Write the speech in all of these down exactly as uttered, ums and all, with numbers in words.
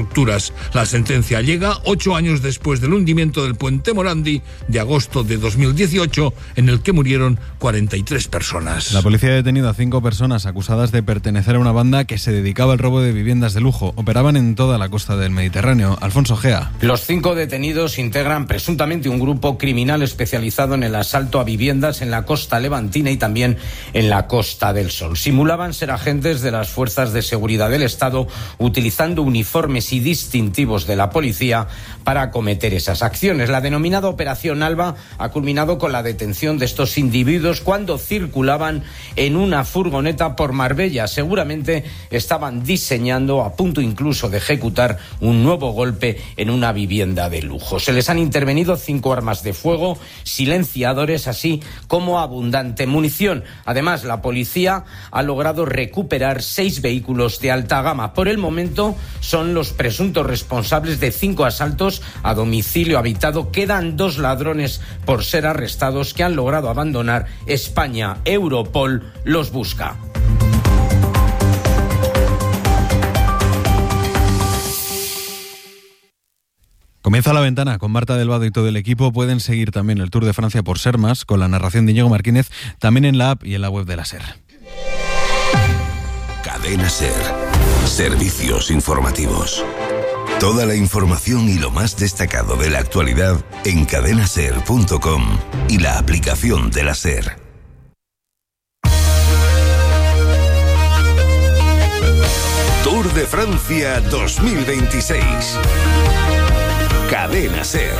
La sentencia llega ocho años después del hundimiento del puente Morandi de agosto de dos mil dieciocho, en el que murieron cuarenta y tres personas. La policía ha detenido a cinco personas acusadas de pertenecer a una banda que se dedicaba al robo de viviendas de lujo. Operaban en toda la costa del Mediterráneo. Alfonso Gea. Los cinco detenidos integran presuntamente un grupo criminal especializado en el asalto a viviendas en la costa levantina y también en la Costa del Sol. Simulaban ser agentes de las fuerzas de seguridad del Estado, utilizando uniformes y distintivos de la policía para acometer esas acciones. La denominada Operación Alba ha culminado con la detención de estos individuos cuando circulaban en una furgoneta por Marbella. Seguramente estaban diseñando, a punto incluso de ejecutar, un nuevo golpe en una vivienda de lujo. Se les han intervenido cinco armas de fuego, silenciadores, así como abundante munición. Además, la policía ha logrado recuperar seis vehículos de alta gama. Por el momento son los presuntos responsables de cinco asaltos a domicilio habitado. Quedan dos ladrones por ser arrestados que han logrado abandonar España. Europol los busca. Comienza La Ventana con Marta del Vado y todo el equipo. Pueden seguir también el Tour de Francia por Ser Más, con la narración de Íñigo Martínez, también en la app y en la web de la SER. Cadena SER. Servicios informativos. Toda la información y lo más destacado de la actualidad en cadena ser punto com y la aplicación de la SER. Tour de Francia dos mil veintiséis. Cadena SER.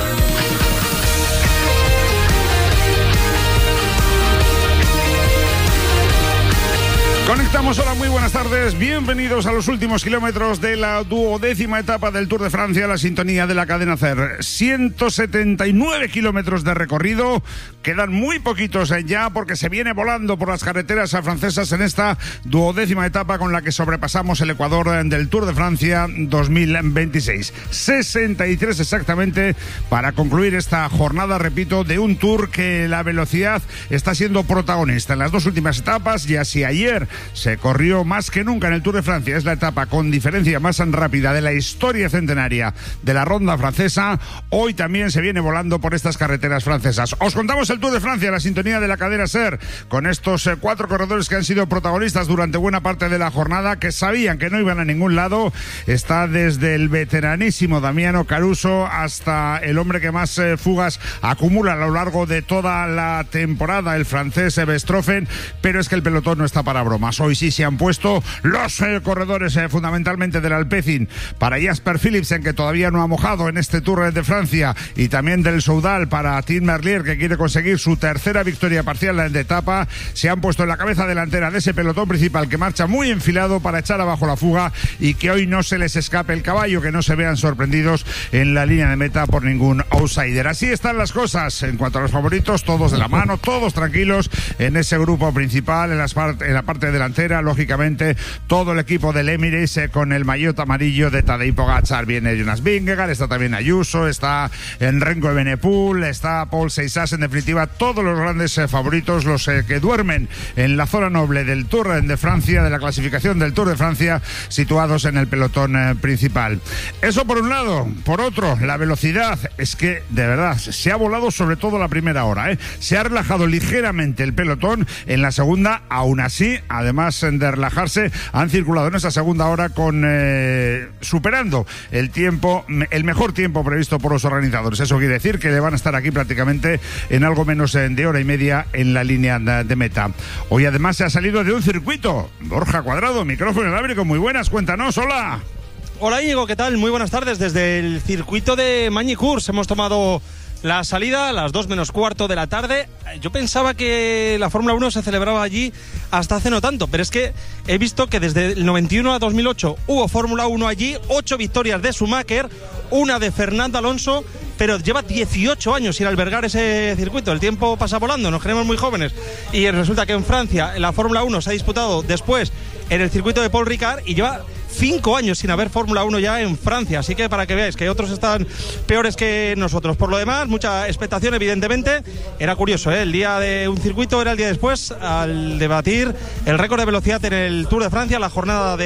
Conectamos, hola, muy buenas tardes, bienvenidos a los últimos kilómetros de la duodécima etapa del Tour de Francia, la sintonía de la cadena SER. ciento setenta y nueve kilómetros de recorrido, quedan muy poquitos ya porque se viene volando por las carreteras francesas en esta duodécima etapa con la que sobrepasamos el Ecuador del Tour de Francia dos mil veintiséis. sesenta y tres exactamente para concluir esta jornada, repito, de un Tour que la velocidad está siendo protagonista en las dos últimas etapas, y así ayer se corrió más que nunca en el Tour de Francia. Es la etapa con diferencia más rápida de la historia centenaria de la ronda francesa. Hoy también se viene volando por estas carreteras francesas. Os contamos el Tour de Francia, la sintonía de la cadena SER, con estos eh, cuatro corredores que han sido protagonistas durante buena parte de la jornada, que sabían que no iban a ningún lado. Está desde el veteranísimo Damiano Caruso hasta el hombre que más eh, fugas acumula a lo largo de toda la temporada, el francés eh, Verstappen, pero es que el pelotón no está para bromas. Hoy sí se han puesto los eh, corredores eh, fundamentalmente del Alpecin para Jasper Philipsen, que todavía no ha mojado en este Tour de Francia, y también del Soudal para Tim Merlier, que quiere conseguir su tercera victoria parcial de etapa. Se han puesto en la cabeza delantera de ese pelotón principal que marcha muy enfilado para echar abajo la fuga y que hoy no se les escape el caballo, que no se vean sorprendidos en la línea de meta por ningún outsider. Así están las cosas en cuanto a los favoritos, todos de la mano, todos tranquilos en ese grupo principal, en, las part- en la parte delantera, lógicamente, todo el equipo del Emirates eh, con el maillot amarillo de Tadej Pogačar. Viene Jonas Vingegaard, está también Ayuso, está Renko Evenepoel, está Paul Seisass, en definitiva, todos los grandes eh, favoritos, los eh, que duermen en la zona noble del Tour de Francia, de la clasificación del Tour de Francia, situados en el pelotón eh, principal. Eso por un lado. Por otro, la velocidad, es que, de verdad, se ha volado sobre todo la primera hora, ¿eh? Se ha relajado ligeramente el pelotón en la segunda, aún así, además de relajarse, han circulado en esa segunda hora con eh, superando el tiempo, el mejor tiempo previsto por los organizadores. Eso quiere decir que van a estar aquí prácticamente en algo menos de hora y media en la línea de meta. Hoy además se ha salido de un circuito. Borja Cuadrado, micrófono inalámbrico, muy buenas, cuéntanos, hola. Hola Íñigo, ¿qué tal? Muy buenas tardes. Desde el circuito de Magny-Cours hemos tomado la salida a las dos menos cuarto de la tarde. Yo pensaba que la Fórmula uno se celebraba allí hasta hace no tanto, pero es que he visto que desde el noventa y uno a dos mil ocho hubo Fórmula uno allí, ocho victorias de Schumacher, una de Fernando Alonso, pero lleva dieciocho años sin albergar ese circuito. El tiempo pasa volando, nos creemos muy jóvenes, y resulta que en Francia la Fórmula uno se ha disputado después en el circuito de Paul Ricard y lleva cinco años sin haber Fórmula uno ya en Francia, así que para que veáis que otros están peores que nosotros. Por lo demás, mucha expectación, evidentemente. Era curioso, ¿eh? El día de un circuito era el día después, al debatir el récord de velocidad en el Tour de Francia, la jornada de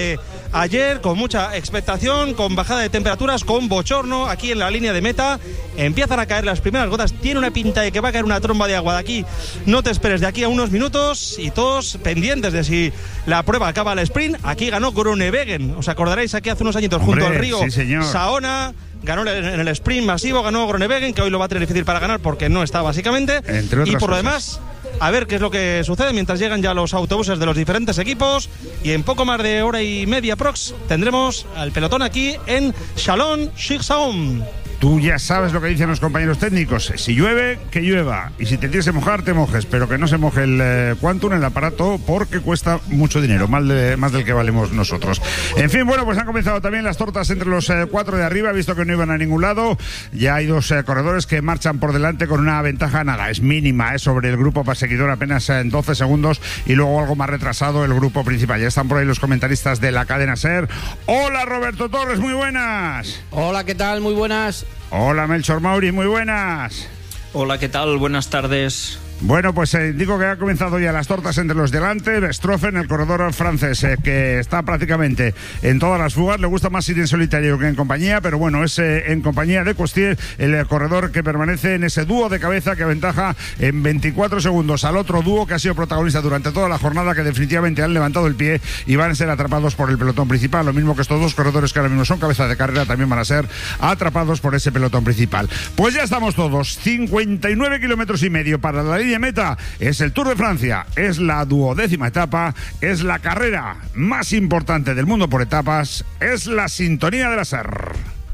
ayer, con mucha expectación, con bajada de temperaturas, con bochorno aquí en la línea de meta. Empiezan a caer las primeras gotas, tiene una pinta de que va a caer una tromba de agua de aquí. No te esperes, de aquí a unos minutos, y todos pendientes de si la prueba acaba al sprint. Aquí ganó Groenewegen, os acordaréis aquí hace unos añitos, Hombre, junto al río sí, Saona. Ganó en el sprint masivo, ganó Groenewegen, que hoy lo va a tener difícil para ganar porque no está básicamente. Entre otras y por lo cosas. demás, a ver qué es lo que sucede mientras llegan ya los autobuses de los diferentes equipos, y en poco más de hora y media prox tendremos al pelotón aquí en Chalon-sur-Saône. Tú ya sabes lo que dicen los compañeros técnicos. Si llueve, que llueva. Y si te tienes que mojar, te mojes. Pero que no se moje el eh, Quantum, el aparato, porque cuesta mucho dinero, más, de, más del que valemos nosotros. En fin, bueno, pues han comenzado también las tortas entre los eh, cuatro de arriba, visto que no iban a ningún lado. Ya hay dos eh, corredores que marchan por delante con una ventaja, nada, es mínima, eh, sobre el grupo perseguidor, apenas en doce segundos. Y luego algo más retrasado el grupo principal. Ya están por ahí los comentaristas de la cadena SER. Hola, Roberto Torres, muy buenas. Hola, ¿qué tal? Muy buenas. Hola, Melchor Mauri, muy buenas. Hola, ¿qué tal? Buenas tardes. Bueno, pues eh, digo que ha comenzado ya las tortas entre los delante. Strofen, el corredor francés, eh, que está prácticamente en todas las fugas. Le gusta más ir en solitario que en compañía, pero bueno, es eh, en compañía de Costier, el eh, corredor que permanece en ese dúo de cabeza que aventaja en veinticuatro segundos al otro dúo que ha sido protagonista durante toda la jornada, que definitivamente han levantado el pie y van a ser atrapados por el pelotón principal. Lo mismo que estos dos corredores que ahora mismo son cabeza de carrera, también van a ser atrapados por ese pelotón principal. Pues ya estamos todos, cincuenta y nueve kilómetros y medio para la línea de meta. Es el Tour de Francia, es la duodécima etapa, es la carrera más importante del mundo por etapas, es la sintonía de la SER.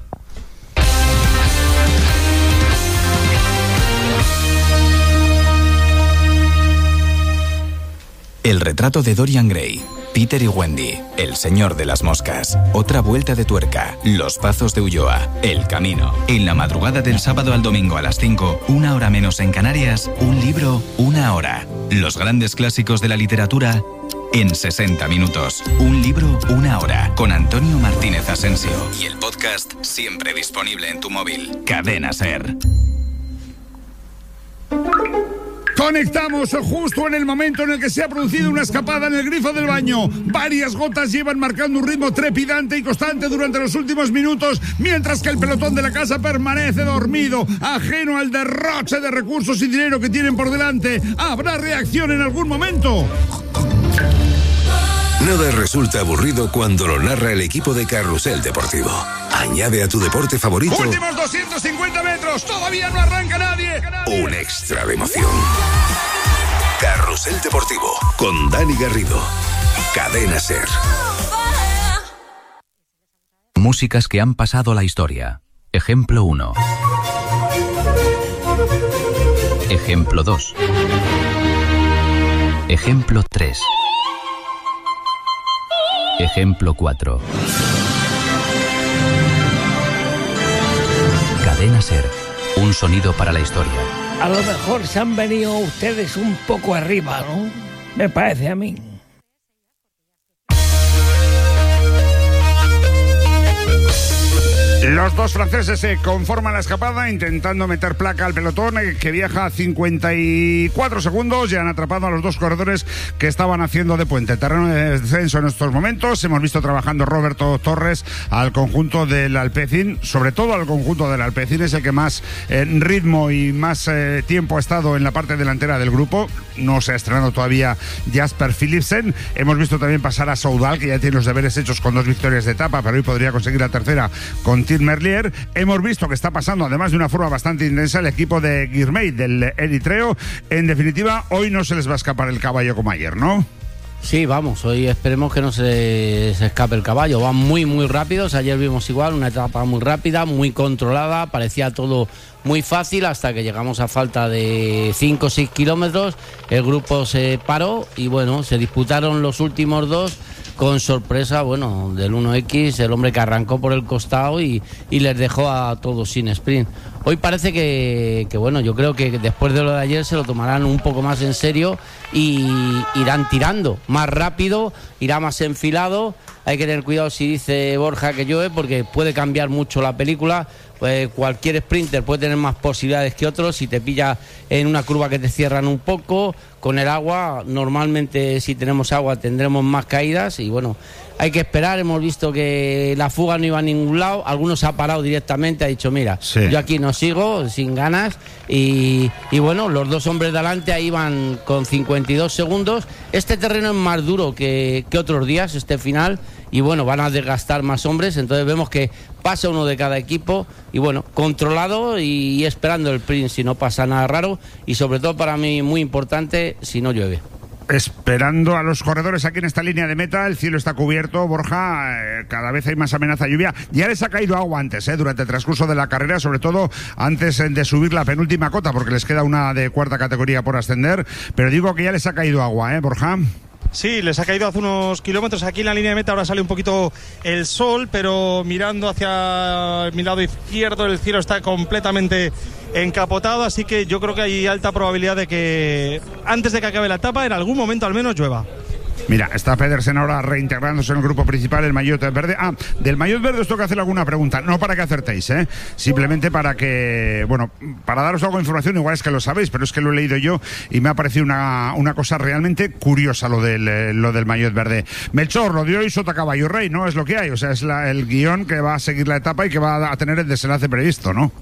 El retrato de Dorian Gray, Peter y Wendy, El señor de las moscas, Otra vuelta de tuerca, Los pazos de Ulloa, El camino. En la madrugada del sábado al domingo a las cinco, una hora menos en Canarias, un libro, una hora. Los grandes clásicos de la literatura en sesenta minutos. Un libro, una hora. Con Antonio Martínez Asensio. Y el podcast siempre disponible en tu móvil. Cadena SER. Conectamos justo en el momento en el que se ha producido una escapada en el grifo del baño. Varias gotas llevan marcando un ritmo trepidante y constante durante los últimos minutos, mientras que el pelotón de la casa permanece dormido, ajeno al derroche de recursos y dinero que tienen por delante. ¿Habrá reacción en algún momento? Nada resulta aburrido cuando lo narra el equipo de Carrusel Deportivo. Añade a tu deporte favorito Últimos doscientos cincuenta metros, todavía no arranca nadie. un extra de emoción. Carrusel Deportivo con Dani Garrido. Cadena SER. Músicas que han pasado la historia. Ejemplo uno. Ejemplo dos. Ejemplo tres. Ejemplo cuatro. Cadena SER. Un sonido para la historia. A lo mejor se han venido ustedes un poco arriba, ¿no? Me parece a mí. Los dos franceses se conforman la escapada intentando meter placa al pelotón que viaja a cincuenta y cuatro segundos. Ya han atrapado a los dos corredores que estaban haciendo de puente. Terreno de descenso en estos momentos. Hemos visto trabajando Roberto Torres al conjunto del Alpecin, sobre todo al conjunto del Alpecin. Es el que más eh, ritmo y más eh, tiempo ha estado en la parte delantera del grupo. No se ha estrenado todavía Jasper Philipsen. Hemos visto también pasar a Soudal, que ya tiene los deberes hechos con dos victorias de etapa, pero hoy podría conseguir la tercera con Tim Merlier. Hemos visto que está pasando, además de una forma bastante intensa, el equipo de Girmay, del eritreo. En definitiva, hoy no se les va a escapar el caballo como ayer, ¿no? Sí, vamos, hoy esperemos que no se, se escape el caballo. Van muy, muy rápidos. Ayer vimos igual, una etapa muy rápida, muy controlada. Parecía todo muy fácil hasta que llegamos a falta de cinco o seis kilómetros. El grupo se paró y bueno, se disputaron los últimos dos con sorpresa, bueno, del uno equis, el hombre que arrancó por el costado y, y les dejó a todos sin sprint. Hoy parece que, que, bueno, yo creo que después de lo de ayer se lo tomarán un poco más en serio y irán tirando más rápido, irá más enfilado. Hay que tener cuidado si dice Borja que llueve, porque puede cambiar mucho la película. Pues cualquier sprinter puede tener más posibilidades que otros. Si te pilla en una curva que te cierran un poco, con el agua, normalmente si tenemos agua tendremos más caídas y bueno, hay que esperar. Hemos visto que la fuga no iba a ningún lado, algunos se ha parado directamente, ha dicho mira, sí. yo aquí no sigo, sin ganas, y, y bueno, los dos hombres de adelante ahí van con cincuenta y dos segundos. Este terreno es más duro que, que otros días, este final, y bueno, van a desgastar más hombres, entonces vemos que pasa uno de cada equipo, y bueno, controlado y, y esperando el sprint si no pasa nada raro, y sobre todo para mí muy importante, si no llueve. Esperando a los corredores aquí en esta línea de meta, el cielo está cubierto, Borja, eh, cada vez hay más amenaza de lluvia. Ya les ha caído agua antes, eh, durante el transcurso de la carrera, sobre todo antes eh, de subir la penúltima cota, porque les queda una de cuarta categoría por ascender, pero digo que ya les ha caído agua, ¿eh, Borja? Sí, les ha caído hace unos kilómetros aquí en la línea de meta, ahora sale un poquito el sol, pero mirando hacia mi lado izquierdo el cielo está completamente encapotado, así que yo creo que hay alta probabilidad de que antes de que acabe la etapa, en algún momento al menos llueva. Mira, está Pedersen ahora reintegrándose en el grupo principal, el maillot verde. Ah, del maillot verde os tengo que hacer alguna pregunta, no para que acertéis, ¿eh? Simplemente para que, bueno, para daros algo de información, igual es que lo sabéis, pero es que lo he leído yo y me ha parecido una, una cosa realmente curiosa lo del, eh, lo del maillot verde. Melchor, lo de hoy sota caballo rey, ¿no? Es lo que hay, o sea, es la, el guión que va a seguir la etapa y que va a tener el desenlace previsto, ¿no?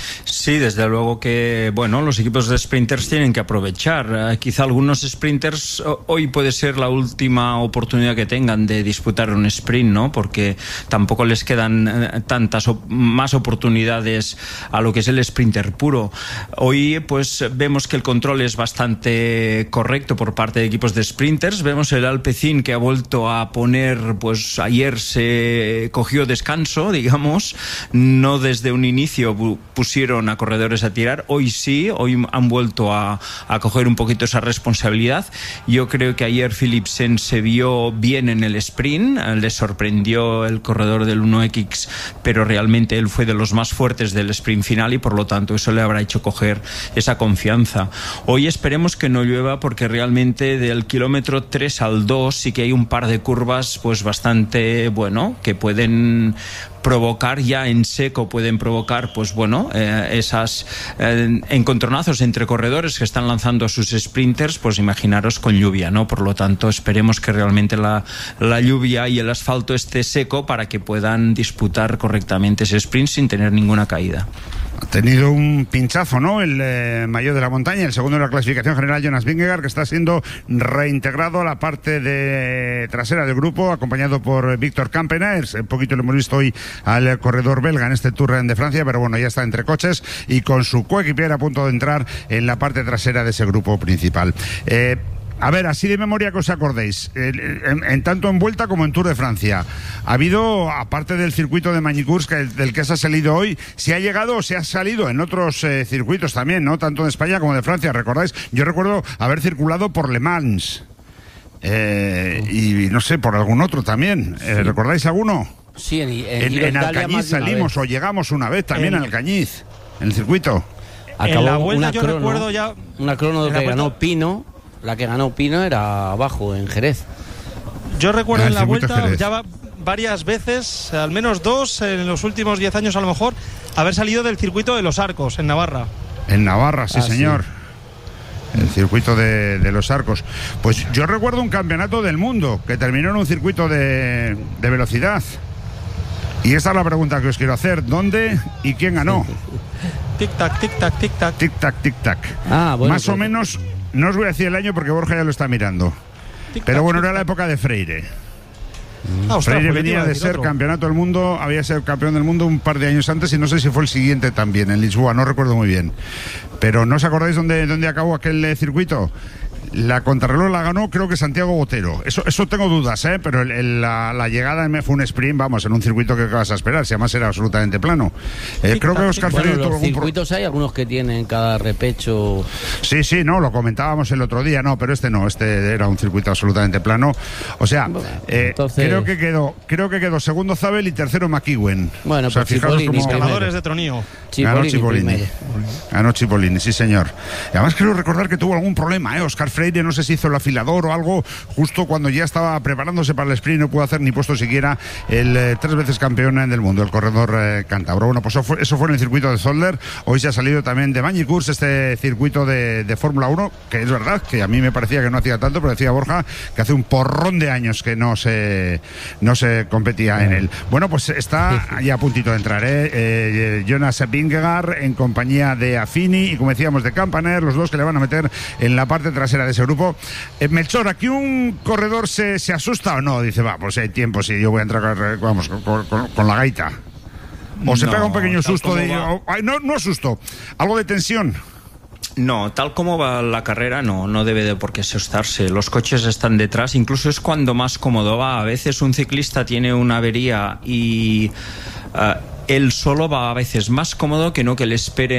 Sí, desde luego que, bueno, los equipos de sprinters tienen que aprovechar. Eh, quizá algunos sprinters hoy puede ser la última oportunidad que tengan de disputar un sprint, ¿no? Porque tampoco les quedan eh, tantas op- más oportunidades a lo que es el sprinter puro. Hoy, pues, vemos que el control es bastante correcto por parte de equipos de sprinters. Vemos el Alpecin que ha vuelto a poner, pues, ayer se cogió descanso, digamos, no desde un inicio pusieron a corredores a tirar, hoy sí, hoy han vuelto a, a coger un poquito esa responsabilidad. Yo creo que ayer Philipsen se vio bien en el sprint, le sorprendió el corredor del uno equis, pero realmente él fue de los más fuertes del sprint final y por lo tanto eso le habrá hecho coger esa confianza. Hoy esperemos que no llueva porque realmente del kilómetro tres al dos sí que hay un par de curvas pues bastante, bueno, que pueden provocar ya en seco, pueden provocar pues bueno eh, esas eh, encontronazos entre corredores que están lanzando a sus sprinters, pues imaginaros con lluvia, ¿no? Por lo tanto esperemos que realmente la, la lluvia y el asfalto esté seco para que puedan disputar correctamente ese sprint sin tener ninguna caída. Ha tenido un pinchazo, ¿no? El eh, maillot de la montaña, el segundo de la clasificación general, Jonas Vingegaard, que está siendo reintegrado a la parte de trasera del grupo, acompañado por Víctor Kampenaers. Un poquito lo hemos visto hoy al corredor belga en este Tour de Francia, pero bueno, ya está entre coches y con su coequipier a punto de entrar en la parte trasera de ese grupo principal. Eh, A ver, así de memoria que os acordéis, en, en tanto en Vuelta como en Tour de Francia, ha habido, aparte del circuito de Magny-Cours, que, del que se ha salido hoy, si ha llegado o se ha salido en otros eh, circuitos también, ¿no? Tanto de España como de Francia, ¿recordáis? Yo recuerdo haber circulado por Le Mans, eh, y no sé, por algún otro también. Eh, ¿Recordáis alguno? Sí, en, en, en, en Alcañiz salimos o llegamos una vez también en Alcañiz, en el circuito. Acabó en la Vuelta una yo crono, recuerdo ya... Una crono que vuelta... ganó Pino. La que ganó Pino era abajo, en Jerez. Yo recuerdo en la Vuelta ya va, varias veces, al menos dos, en los últimos diez años a lo mejor, haber salido del circuito de Los Arcos, en Navarra. En Navarra, sí, ah, señor. Sí. El circuito de, de Los Arcos. Pues yo recuerdo un campeonato del mundo que terminó en un circuito de, de velocidad. Y esta es la pregunta que os quiero hacer. ¿Dónde y quién ganó? Tic-tac, tic-tac, tic-tac. Tic-tac, tic-tac. Ah, bueno, Más pues... o menos... No os voy a decir el año porque Borja ya lo está mirando. Pero bueno, era la época de Freire. Ah, ostras, Freire pues venía de ser otro. campeonato del mundo, había sido campeón del mundo un par de años antes y no sé si fue el siguiente también, en Lisboa, no recuerdo muy bien. Pero ¿no os acordáis dónde, dónde acabó aquel eh, circuito? La contrarreloj la ganó, creo que Santiago Botero. Eso, eso tengo dudas, ¿eh? Pero el, el, la, la llegada fue un sprint, vamos, en un circuito que vas a esperar, si además era absolutamente plano. Eh, sí, creo que Oscar bueno, Freire los tuvo circuitos pro... hay algunos que tienen cada repecho. Sí, sí, no, lo comentábamos el otro día, no, pero este no, este era un circuito absolutamente plano. O sea, bueno, eh, entonces... creo que quedó, creo que quedó segundo Zabel y tercero McEwen. Bueno, o sea, pues fijaros como como ganadores de Tronío. Ganó Cipollini. Ganó Cipollini, sí señor. Y además creo recordar que tuvo algún problema, eh, Oscar Freire, no sé si hizo el afilador o algo, justo cuando ya estaba preparándose para el sprint, no pudo hacer ni puesto siquiera el eh, tres veces campeón del mundo, el corredor eh, cántabro. Bueno, pues eso fue, eso fue en el circuito de Zolder. Hoy se ha salido también de Magny-Cours, este circuito de, de Fórmula uno, que es verdad que a mí me parecía que no hacía tanto, pero decía Borja que hace un porrón de años que no se, no se competía en él. Bueno, pues está ya a puntito de entrar, ¿eh? Eh, Jonas Vingegaard en compañía de Affini y, como decíamos, de Campaner, los dos que le van a meter en la parte trasera de ese grupo. Eh, Melchor, ¿aquí un corredor se, se asusta o no? Dice, va, pues si hay tiempo, si yo voy a entrar, vamos, con, con, con la gaita. O se no, pega un pequeño susto de... Va... Ay, no, no susto, algo de tensión. No, tal como va la carrera, no, no debe de por qué asustarse. Los coches están detrás, incluso es cuando más cómodo va. A veces un ciclista tiene una avería y... Uh, él solo va a veces más cómodo que no que le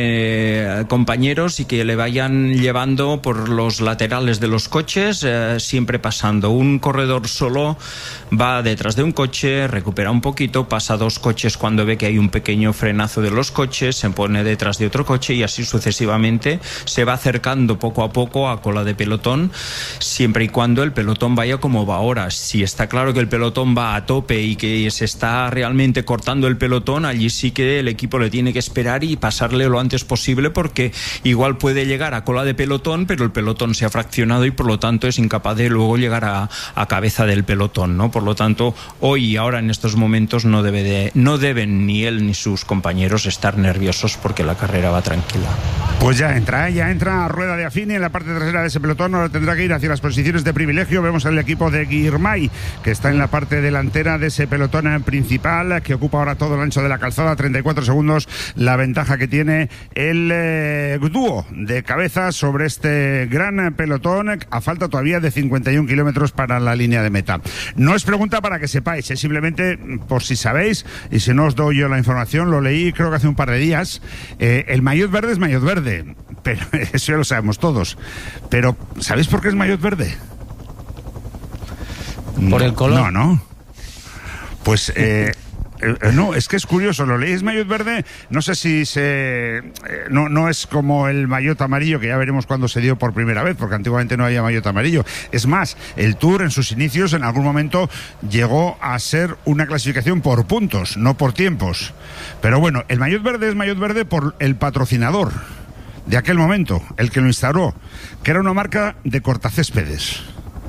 espere compañeros y que le vayan llevando por los laterales de los coches, eh, siempre pasando. Un corredor solo va detrás de un coche, recupera un poquito, pasa dos coches cuando ve que hay un pequeño frenazo de los coches, se pone detrás de otro coche y así sucesivamente se va acercando poco a poco a cola de pelotón, siempre y cuando el pelotón vaya como va ahora. Si está claro que el pelotón va a tope y que se está realmente cortando el pelotón, allí sí que el equipo le tiene que esperar y pasarle lo antes posible, porque igual puede llegar a cola de pelotón, pero el pelotón se ha fraccionado y por lo tanto es incapaz de luego llegar a, a cabeza del pelotón, ¿no? Por lo tanto, hoy y ahora en estos momentos no debe de, no deben ni él ni sus compañeros estar nerviosos porque la carrera va tranquila. Pues ya entra, ¿eh? ya entra Rueda de Affini en la parte trasera de ese pelotón. Ahora tendrá que ir hacia las posiciones de privilegio. Vemos al equipo de Girmay, que está en la parte delantera de ese pelotón principal, que ocupa ahora todo el ancho de la calzada, treinta y cuatro segundos, la ventaja que tiene el eh, dúo de cabeza sobre este gran pelotón, a falta todavía de cincuenta y un kilómetros para la línea de meta. No es pregunta para que sepáis, es simplemente por si sabéis, y si no os doy yo la información, lo leí creo que hace un par de días, eh, el maillot verde es maillot verde, pero eso ya lo sabemos todos, pero ¿sabéis por qué es maillot verde? Por el color. No, no. Pues eh, eh, no, es que es curioso, lo leí, es maillot verde, no sé si se eh, no, no es como el maillot amarillo, que ya veremos cuándo se dio por primera vez, porque antiguamente no había maillot amarillo. Es más, el Tour en sus inicios en algún momento llegó a ser una clasificación por puntos, no por tiempos. Pero bueno, el maillot verde es maillot verde por el patrocinador de aquel momento, el que lo instauró, que era una marca de cortacéspedes.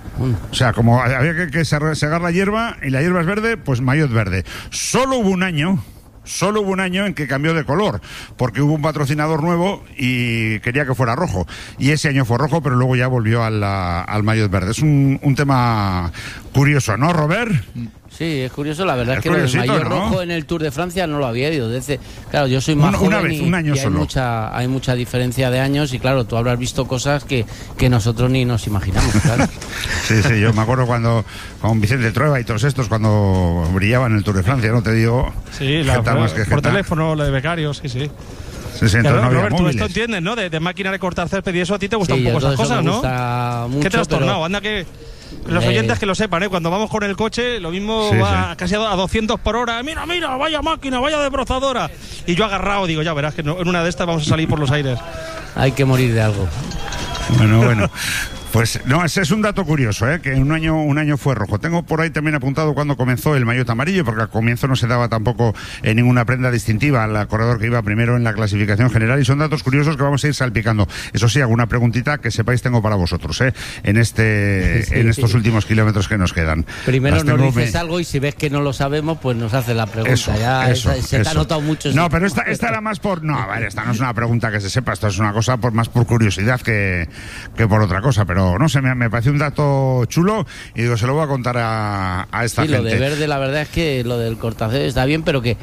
O sea, como había que, que segar la hierba y la hierba es verde, pues maillot verde. Solo hubo un año, solo hubo un año en que cambió de color, porque hubo un patrocinador nuevo y quería que fuera rojo. Y ese año fue rojo, pero luego ya volvió al, al maillot verde. Es un, un tema curioso, ¿no, Robert? Sí, es curioso, la verdad es, es que el maillot ¿no? rojo en el Tour de Francia no lo había habido. Desde, claro, yo soy más una, joven una vez, y, un año y hay, solo. mucha, hay mucha diferencia de años y claro, tú habrás visto cosas que, que nosotros ni nos imaginamos, claro. Sí, sí, yo me acuerdo cuando con Vicente Trueba y todos estos, cuando brillaban en el Tour de Francia, no te digo... Sí, la, más que por teléfono, la de becarios, sí, sí. Sí, sí, claro, no Robert, tú esto entiendes, ¿no? De, de máquina de cortar césped y eso a ti te gustan sí, un poco esas cosas, ¿no? Mucho, ¿qué te has pero... tornado? Anda que... Los oyentes que lo sepan, ¿eh? Cuando vamos con el coche, lo mismo sí, va sí. casi a doscientos por hora. Mira, mira, vaya máquina, vaya desbrozadora. Y yo agarrado, digo, ya verás que no, en una de estas vamos a salir por los aires. Hay que morir de algo. Bueno, bueno. Pues no, ese es un dato curioso, ¿eh? Que un año un año fue rojo. Tengo por ahí también apuntado cuando comenzó el maillot amarillo, porque al comienzo no se daba tampoco eh, ninguna prenda distintiva al corredor que iba primero en la clasificación general, y son datos curiosos que vamos a ir salpicando. Eso sí, alguna preguntita que sepáis tengo para vosotros, ¿eh? En este sí, en estos sí. últimos kilómetros que nos quedan. Primero nos dices me... algo y si ves que no lo sabemos, pues nos haces la pregunta. Eso, ya eso, esa, se eso. te ha notado mucho. No, pero esta, esta era más por... No, a ver, esta no es una pregunta que se sepa, esto es una cosa por más por curiosidad que, que por otra cosa, pero no sé, me, me parece un dato chulo y digo, se lo voy a contar a, a esta sí, gente. Lo de verde, la verdad es que lo del cortacésped está bien, pero que,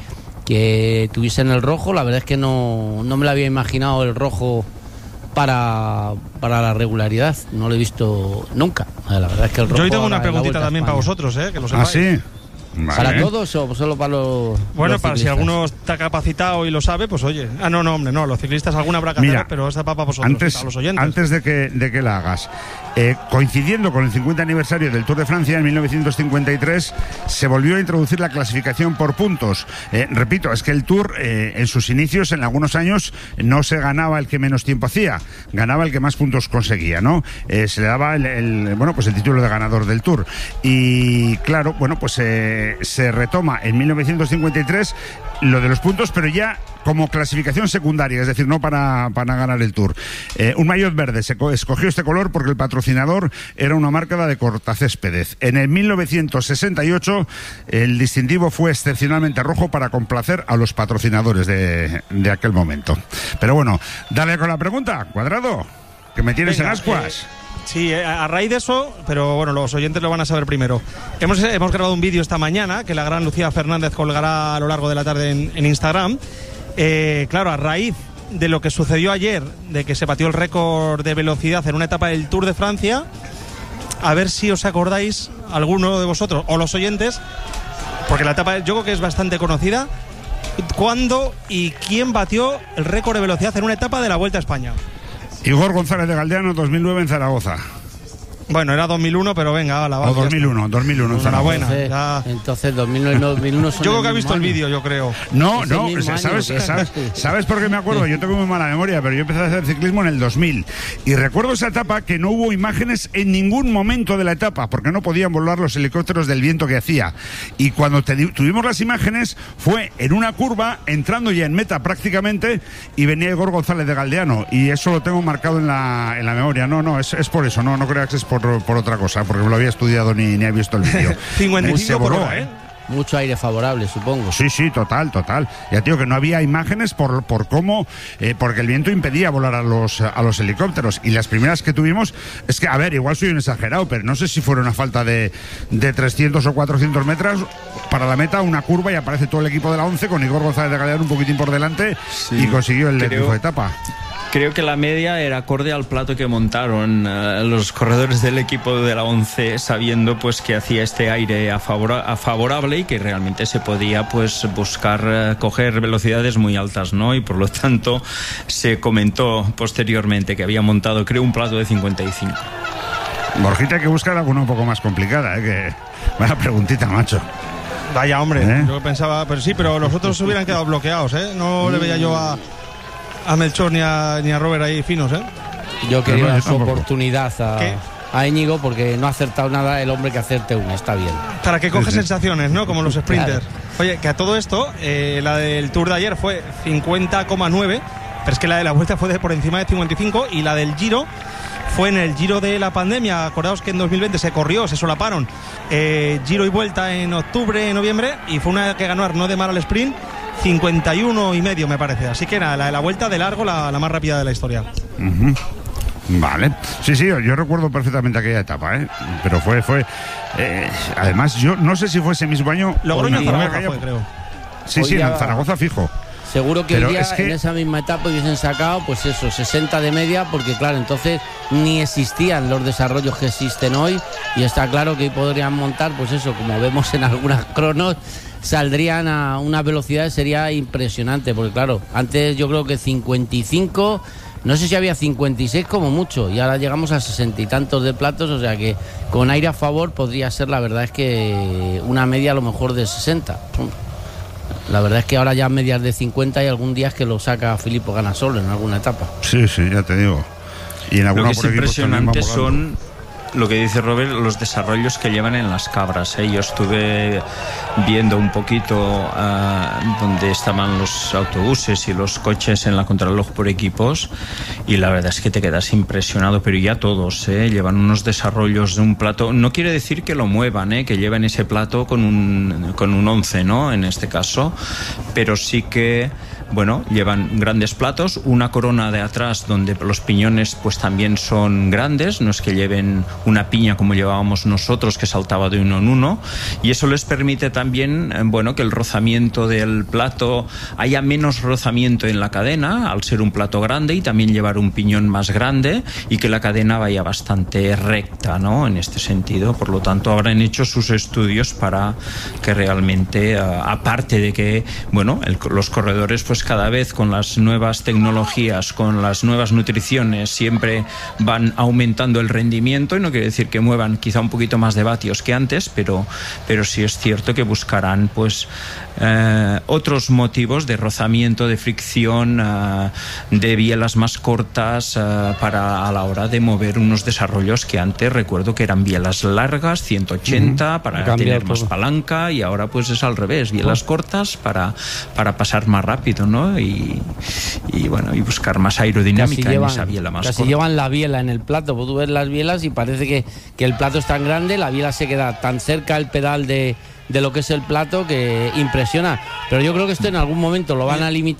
que tuviesen el rojo, la verdad es que no, no me lo había imaginado el rojo para, para la regularidad, no lo he visto nunca. La verdad es que el rojo... Yo hoy tengo una preguntita también para vosotros, ¿eh? Que lo sepáis. ¿Ah, sí? Vale. ¿Para todos o solo para los Bueno, los para si alguno está capacitado y lo sabe, pues oye. Ah, no, no, hombre, no, los ciclistas alguna habrá que hacer, pero esta para vosotros, antes, para los oyentes. Antes de que, de que la hagas, eh, coincidiendo con el cincuenta aniversario del Tour de Francia en mil novecientos cincuenta y tres, se volvió a introducir la clasificación por puntos. Eh, repito, es que el Tour, eh, en sus inicios, en algunos años, no se ganaba el que menos tiempo hacía, ganaba el que más puntos conseguía, ¿no? Eh, se le daba el, el, bueno, pues el título de ganador del Tour. Y claro, bueno, pues eh, se retoma en mil novecientos cincuenta y tres lo de los puntos, pero ya como clasificación secundaria, es decir, no para, para ganar el Tour. Eh, un maillot verde, se escogió este color porque el patrocinador era una marca de Cortacéspedes. En el mil novecientos sesenta y ocho el distintivo fue excepcionalmente rojo para complacer a los patrocinadores de, de aquel momento. Pero bueno, dale con la pregunta, Cuadrado, que me tienes Venga, en ascuas. Eh... Sí, a raíz de eso, pero bueno, los oyentes lo van a saber primero. Hemos, hemos grabado un vídeo esta mañana que la gran Lucía Fernández colgará a lo largo de la tarde en, en Instagram. Eh, claro, a raíz de lo que sucedió ayer, de que se batió el récord de velocidad en una etapa del Tour de Francia, a ver si os acordáis, alguno de vosotros o los oyentes, porque la etapa yo creo que es bastante conocida, cuándo y quién batió el récord de velocidad en una etapa de la Vuelta a España. Igor González de Galdeano, dos mil nueve en Zaragoza. Bueno, era dos mil uno, pero venga, va, la va. O dos mil uno, dos mil uno en Zaragoza. Entonces, ya... entonces dos mil nueve, dos mil uno son yo creo que ha visto año. El vídeo, yo creo. No, no, ¿sabes, sabes, ¿sabes por qué me acuerdo? Yo tengo muy mala memoria, pero yo empecé a hacer ciclismo en el dos mil. Y recuerdo esa etapa que no hubo imágenes en ningún momento de la etapa, porque no podían volar los helicópteros del viento que hacía. Y cuando te, tuvimos las imágenes, fue en una curva, entrando ya en meta prácticamente, y venía Igor González de Galdeano. Y eso lo tengo marcado en la, en la memoria. No, no, es, es por eso, no, no creas que es por Por, por otra cosa, porque no lo había estudiado ni, ni había visto el vídeo. cincuenta y cinco por hora, ¿eh? Mucho aire favorable, supongo. Sí, sí, total, total. Ya tío, que no había imágenes por, por cómo, eh, porque el viento impedía volar a los, a los helicópteros. Y las primeras que tuvimos, es que, a ver, igual soy un exagerado, pero no sé si fueron a falta de, de trescientos o cuatrocientos metros para la meta, una curva, y aparece todo el equipo de la once con Igor González de Galdeano un poquitín por delante, sí, y consiguió el triunfo de etapa. Creo que la media era acorde al plato que montaron uh, los corredores del equipo de la once, sabiendo pues que hacía este aire a, favor a favorable y que realmente se podía pues buscar uh, coger velocidades muy altas, ¿no? Y por lo tanto se comentó posteriormente que había montado, creo, un plato de cincuenta y cinco. Borjita, hay que buscar alguna un poco más complicada, ¿eh? Que vaya preguntita, macho. Vaya, hombre, ¿Eh? Yo pensaba, pero sí, pero los otros se hubieran quedado bloqueados, ¿eh? No le veía yo a a Melchor ni a, ni a Robert ahí finos, ¿eh? Yo quería dar su oportunidad a, a Íñigo, porque no ha acertado nada el hombre que acerte una, está bien. Para que coge sí, sensaciones, ¿no? Como los sprinters. Claro. Oye, que a todo esto, eh, la del Tour de ayer fue cincuenta coma nueve, pero es que la de la Vuelta fue de por encima de cincuenta y cinco, y la del Giro fue en el Giro de la pandemia. Acordaos que en dos mil veinte se corrió, se solaparon eh, Giro y Vuelta en octubre, noviembre, y fue una que ganó Arnaud de Mar al sprint, cincuenta y uno y medio me parece. Así que nada, la de la Vuelta de largo, la, la más rápida de la historia. Uh-huh. Vale, sí, sí, yo, yo recuerdo perfectamente aquella etapa, ¿eh? Pero fue, fue eh, además yo no sé si fue ese mismo año. Logroño, Zaragoza fue, fue, creo. Sí, sí, en Zaragoza fijo. Seguro que hoy día es que... en esa misma etapa hubiesen sacado, pues eso, sesenta de media, porque claro, entonces ni existían los desarrollos que existen hoy, y está claro que podrían montar, pues eso, como vemos en algunas cronos, saldrían a una velocidad que sería impresionante, porque claro, antes yo creo que cincuenta y cinco, no sé si había cincuenta y seis como mucho, y ahora llegamos a sesenta y tantos de platos, o sea que con aire a favor podría ser, la verdad es que una media a lo mejor de sesenta. La verdad es que ahora ya medias de cincuenta, y algún día es que lo saca Filippo Ganasolo en alguna etapa. Sí, sí, ya te digo. Y en alguna lo que es impresionante son, lo que dice Robert, los desarrollos que llevan en las cabras, ¿eh? Yo estuve viendo un poquito uh, donde estaban los autobuses y los coches en la contrarreloj por equipos, y la verdad es que te quedas impresionado, pero ya todos ¿eh? llevan unos desarrollos de un plato. No quiere decir que lo muevan, ¿eh? Que lleven ese plato con un, con un once, ¿no? En este caso, pero sí que bueno, llevan grandes platos, una corona de atrás donde los piñones pues también son grandes, no es que lleven una piña como llevábamos nosotros que saltaba de uno en uno, y eso les permite también, bueno, que el rozamiento del plato, haya menos rozamiento en la cadena al ser un plato grande, y también llevar un piñón más grande y que la cadena vaya bastante recta, ¿no? En este sentido, por lo tanto habrán hecho sus estudios para que realmente, uh, aparte de que, bueno, el, los corredores pues cada vez con las nuevas tecnologías, con las nuevas nutriciones, siempre van aumentando el rendimiento, y no quiere decir que muevan quizá un poquito más de vatios que antes, pero, pero sí es cierto que buscarán pues eh, otros motivos de rozamiento, de fricción, eh, de bielas más cortas eh, para a la hora de mover unos desarrollos que antes recuerdo que eran bielas largas, ciento ochenta, uh-huh. para tener más todo. Palanca, y ahora pues es al revés, bielas uh-huh. cortas para, para pasar más rápido, ¿no? Y, y bueno, y buscar más aerodinámica llevan, en esa biela más casi corta. Llevan la biela en el plato, pues tú ves las bielas y parece que, que el plato es tan grande, la biela se queda tan cerca del pedal de, de lo que es el plato que impresiona. Pero yo creo que esto en algún momento lo van a limitar